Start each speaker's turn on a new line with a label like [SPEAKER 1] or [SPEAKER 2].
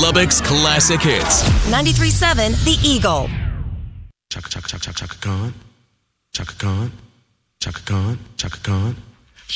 [SPEAKER 1] Lubbock's classic hits.
[SPEAKER 2] 93.7 The Eagle.
[SPEAKER 1] Chaka Khan. Chaka Khan. Chaka Khan. Chaka Khan.